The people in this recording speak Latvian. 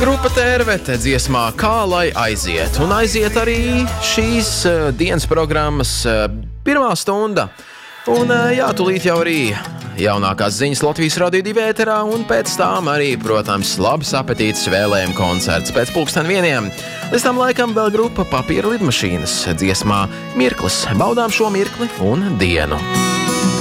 Grupa Tērvete dziesmā Kā lai aiziet, un aiziet arī šīs dienas programmas pirmā stunda. Un jā, tūlīt jau arī jaunākās ziņas Latvijas Radio 2 ēterā, un pēc tām arī, protams, labs apetītes vēlējuma koncerts pēc 1:00. Līdz tam laikam vēl grupa Papīra lidmašīnas dziesmā Mirklis. Baudām šo mirkli un dienu.